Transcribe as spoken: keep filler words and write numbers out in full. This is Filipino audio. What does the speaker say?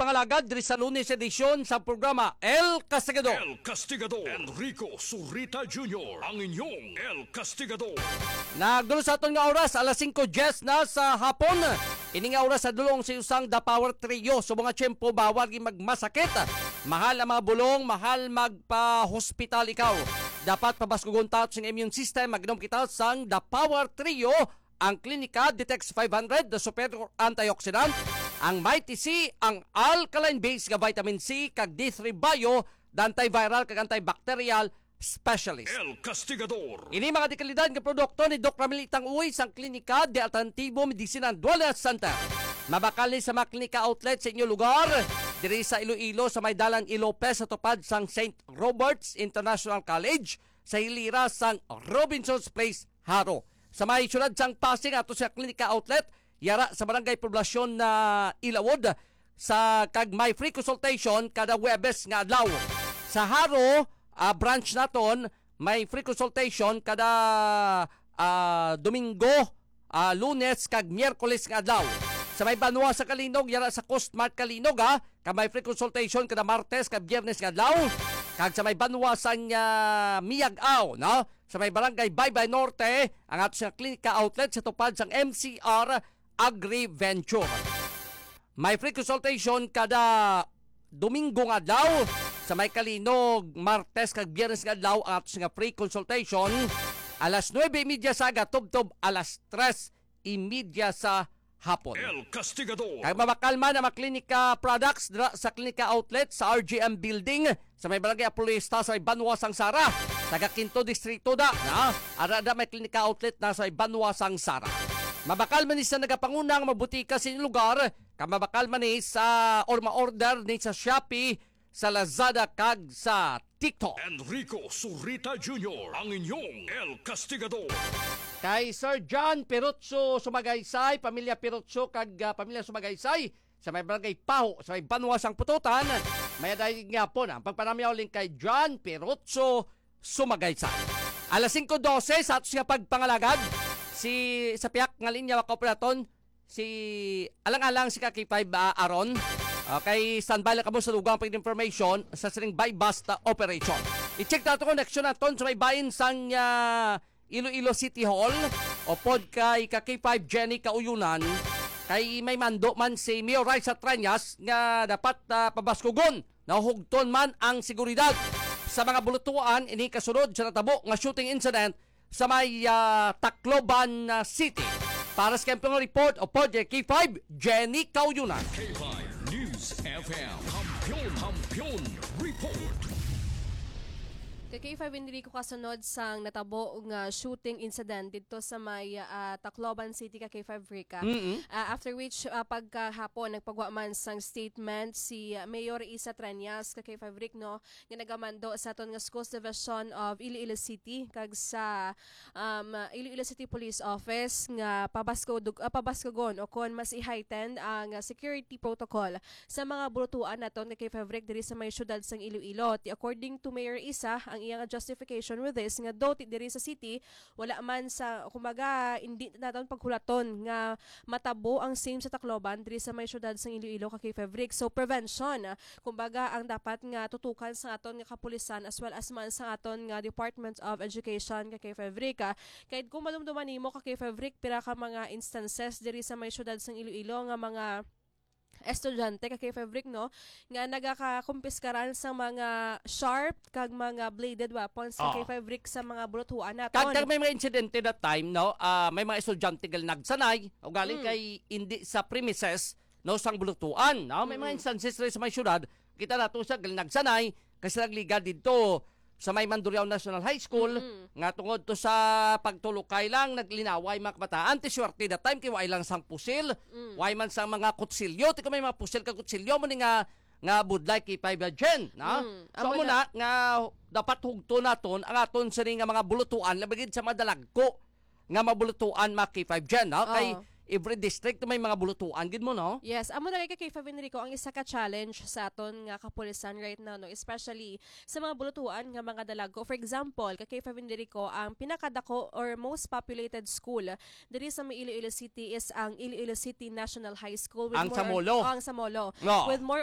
pagpangalagad diri sa Lunes edisyon sa programa El Castigador. El Castigador. Enrico Surrita Junior ang inyong El Castigador. Nagdulo sa aton nga oras alas singko na sa hapon. Ini nga oras sa dulong si usang The Power Trio. So mga tiyempo bawal gi magmasakit. Mahal ang mga bulong, mahal magpa-hospital ikaw. Dapat pabaskugon ta sa immune system. Magnom kita sang The Power Trio. Ang klinika Detex five hundred, the super antioxidant. Ang Mighty C, ang alkaline-based nga vitamin C, kag D three Bio, the antiviral kag antibacterial specialist. El Castigador. Ini mga dekalidad nga produkto ni Doc Ramil Itang Uy sang klinika de Alternativo Medicina Wellness Center. Mabakal ni sa mga klinika outlet sa inyong lugar. Diri sa Iloilo sa may dalan Ilopez sa tupad sang Saint Robert's International College, sa hilira sang Robinson's Place, Haro. Sa may syudad sang Pasig ato sa klinika outlet, yara sa barangay poblasyon na Ilawod, sa kag may free consultation kada Huwebes nga adlaw. Sa Haro, uh, branch naton, may free consultation kada uh, Domingo, uh, Lunes kag Miyerkules nga adlaw. Sa may Banwa sa Kalinog, yara sa Coast Mart Kalinog ha, kag may free consultation kada Martes kag Biyernes nga adlaw. Kag sa may Banwa sa uh, Miyag-aw, no? Sa may barangay Baybay Norte, ang ato sa klinika outlet sa tupad sang M C R Agri Venture. May free consultation kada Domingo nga adlaw. Sa may Kalinog, Martes kag Biyernes nga adlaw ang ato nga free consultation. Alas nuwebe trenta sa aga, tubtob alas tres trenta sa hapon. El Castigador. Kaya mabakal man ang mga klinika products dra sa klinika outlet sa R G M Building sa may barangay Apolista sa may Banwa sang Sara. Taga Quinto Distrito da na arada may klinika outlet na sa may Banwa sang Sara. Mabakal man ni sa nagapangunang mabutika sa inyong lugar. Kaya mabakal man ni sa or ma-order ni sa Shopee, sa Lazada kag sa TikTok. Enrico Surrita Junior ang inyong El Castigador. Kay Sir John Perutso Sumagaysay, pamilya Perutso kag uh, pamilya Sumagaysay sa may barangay Paho, sa may Banwa sang Pututan, may aday nga po na pagpanamyaw ling kay John Perutso Sumagaysay. Alas singko dose sa ato siya pagpangalagad si sa piyak nga linya makaoperaton si alang-alang si Kaki five uh, Aron. Okay, standby lang kamo sa lugang pag information sa sining by basta operation. I-check nato connection naton sa may bayin sang uh, Iloilo City Hall o pod kay Kaki five Jenny Kauyunan kay may mando man si Mayor Raisa Tranyas nga dapat uh, pabaskugon na hugton man ang seguridad sa mga bulutuan ini kasunod sa natabo nga shooting incident sa may uh, Tacloban uh, City. Para sa kampong report o pod kay K five Jenny Kauyunan. K five News F M. Kampiyon, kampiyon, report. Kay K five hindi ko kasunod sang natabo nga shooting incident dito sa may uh, Tacloban City ka K five Rica. Mm-hmm. Uh, after which uh, pagkahapon nagpagwa man sang statement si uh, Mayor Isa Tranyas ka K five Ric no nga nagamando sa aton nga Schools Division of Iloilo City kag sa um, Iloilo City Police Office nga pabasko uh, pabaskogon o kon mas i-heighten ang uh, security protocol sa mga bulutuan naton nga K five Ric diri sa may syudad sang Iloilo. According to Mayor Isa, ang iyang justification with this nga do diri sa city wala man sa kumaga hindi naton paghulaton nga matabo ang same sa Tacloban diri sa may syudad sa Iloilo ka K five Ric. So prevention kumbaga ang dapat nga tutukan sa aton nga kapulisan as well as man sa aton nga Department of Education ka K five Ric. Kay kung madumduman nimo ka K five Ric pira ka mga instances diri sa may syudad sa Iloilo nga mga estudyante ka K five Ric no nga nagakakumpiskaran sa mga sharp kag mga bladed weapons sa oh. K five Ric sa mga bulutuan naton. Kag may mga insidente that time no, uh, may mga estudyante gal nagsanay o galing mm. kay hindi sa premises no sang bulutuan no, may mm. mga instances rin sa may syudad kita nato sa gal nagsanay kasi nagliga dito sa may Mandurriao National High School mm-hmm. nga tungod to sa pagtulukay lang naglinaway mga kabataan ti swerte that time kay way lang sang pusil mm. way man sang mga kutsilyo ti may mga pusil ka kutsilyo mo ni nga nga budlay kay five gen na mm. so mo na nga dapat hugto naton ang aton sa nga mga bulutuan labigid sa madalagko nga mabulutuan mga kay five gen na oh. kay every district may mga bulutuan gid mo no. Yes, amo na kay K five Enrico ang isa ka challenge sa aton nga kapulisan right now no, especially sa mga bulutuan nga mga dalago. For example, kay K five Enrico ang pinakadako or most populated school diri sa Iloilo City is ang Iloilo City National High School with ang more, Samolo. Oh, ang Samolo. No. With more